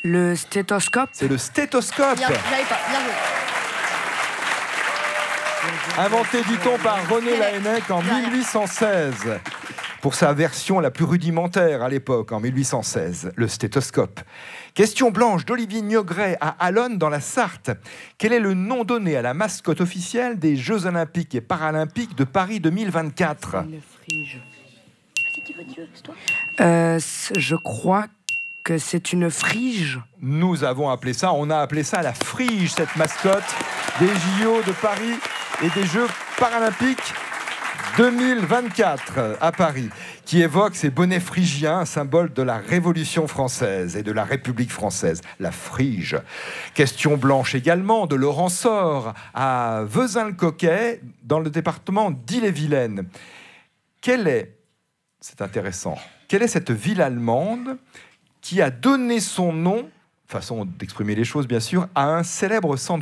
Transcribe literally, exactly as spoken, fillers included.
Le stéthoscope. C'est le stéthoscope. Bien, j'avais pas, bien joué. Inventé, dit-on, par René Laennec en mille huit cent seize. Pour sa version la plus rudimentaire à l'époque, en mille huit cent seize, le stéthoscope. Question blanche d'Olivier Niogret à Allonne dans la Sarthe. Quel est le nom donné à la mascotte officielle des Jeux Olympiques et Paralympiques de Paris deux mille vingt-quatre? Une frige. Euh, je crois que c'est une frige. Nous avons appelé ça, on a appelé ça la frige, cette mascotte des J O de Paris et des Jeux Paralympiques deux mille vingt-quatre à Paris, qui évoque ces bonnets phrygiens, symbole de la Révolution française et de la République française, la frige. Question blanche également de Laurent Sort à Vezin-le-Coquet, dans le département d'Ille-et-Vilaine. Quelle est, c'est intéressant, quelle est cette ville allemande qui a donné son nom, façon d'exprimer les choses bien sûr, à un célèbre sandwich?